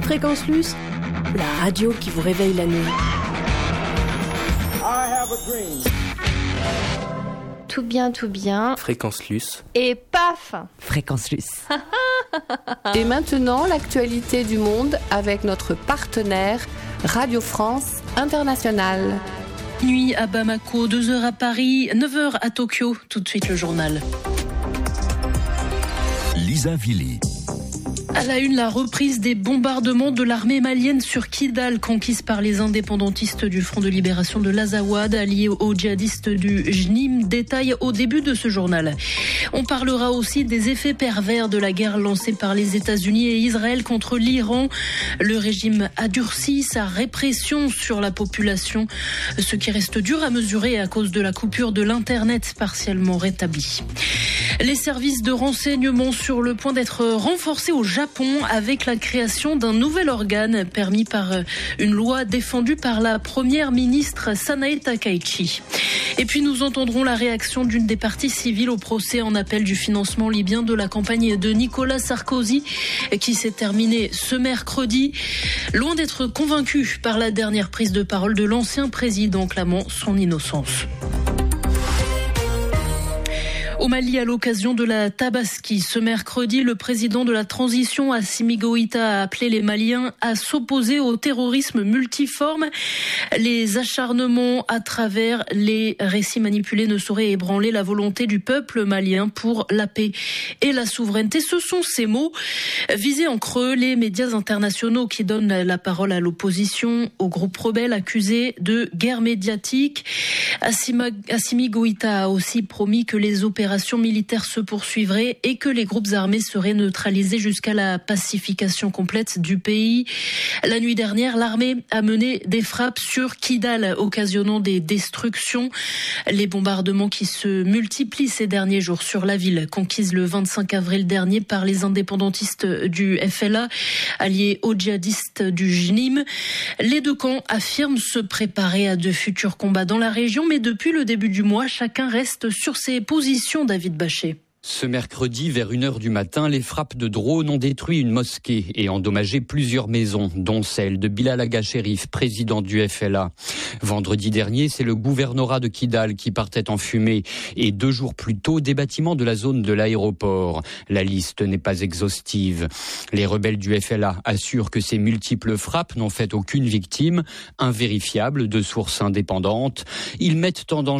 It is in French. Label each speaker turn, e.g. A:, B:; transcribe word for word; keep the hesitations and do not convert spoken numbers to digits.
A: Fréquence Luce, la radio qui vous réveille la nuit.
B: I have a dream.
C: Tout bien, tout bien.
D: Fréquence Luce.
C: Et paf!
E: Fréquence Luce.
A: Et maintenant, l'actualité du monde avec notre partenaire Radio France Internationale.
F: Nuit à Bamako, deux heures à Paris, neuf heures à Tokyo. Tout de suite le journal.
G: Lisa Vili.
F: À la une, la reprise des bombardements de l'armée malienne sur Kidal, conquise par les indépendantistes du Front de libération de l'Azawad, alliés aux djihadistes du J N I M. Détail au début de ce journal. On parlera aussi des effets pervers de la guerre lancée par les États-Unis et Israël contre l'Iran. Le régime a durci sa répression sur la population, ce qui reste dur à mesurer à cause de la coupure de l'Internet partiellement rétablie. Les services de renseignement sur le point d'être renforcés au Japon avec la création d'un nouvel organe permis par une loi défendue par la première ministre Sanae Takaichi. Et puis nous entendrons la réaction d'une des parties civiles au procès en appel du financement libyen de la campagne de Nicolas Sarkozy qui s'est terminé ce mercredi. Loin d'être convaincu par la dernière prise de parole de l'ancien président clamant son innocence. Au Mali, à l'occasion de la Tabaski, ce mercredi, le président de la transition, Assimi Goïta, a appelé les Maliens à s'opposer au terrorisme multiforme. Les acharnements à travers les récits manipulés ne sauraient ébranler la volonté du peuple malien pour la paix et la souveraineté. Ce sont ces mots visés en creux les médias internationaux qui donnent la parole à l'opposition, au groupe rebelle accusé de guerre médiatique. Assimi Goïta a aussi promis que les opérations militaires se poursuivraient et que les groupes armés seraient neutralisés jusqu'à la pacification complète du pays. La nuit dernière, l'armée a mené des frappes sur Kidal, occasionnant des destructions. Les bombardements qui se multiplient ces derniers jours sur la ville, conquise le vingt-cinq avril dernier par les indépendantistes du F L A, alliés aux djihadistes du J N I M. Les deux camps affirment se préparer à de futurs combats dans la région, mais depuis le début du mois, chacun reste sur ses positions. David Bachet.
H: Ce mercredi, vers une heure du matin, les frappes de drones ont détruit une mosquée et endommagé plusieurs maisons, dont celle de Bilal Aga Cherif, président du F L A. Vendredi dernier, c'est le gouvernorat de Kidal qui partait en fumée et deux jours plus tôt, des bâtiments de la zone de l'aéroport. La liste n'est pas exhaustive. Les rebelles du F L A assurent que ces multiples frappes n'ont fait aucune victime, invérifiable de sources indépendantes. Ils mettent en danger